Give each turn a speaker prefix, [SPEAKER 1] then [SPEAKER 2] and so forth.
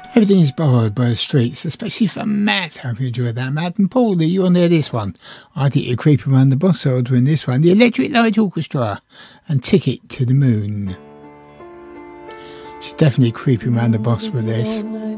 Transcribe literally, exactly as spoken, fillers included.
[SPEAKER 1] Everything is borrowed by the streets, especially from Matt. Hope you enjoyed that, Matt. And Paul, you on there this one? I think you're creeping around the boss soldier in this one. The Electric Light Orchestra and Ticket to the Moon. She's definitely creeping around the boss with this.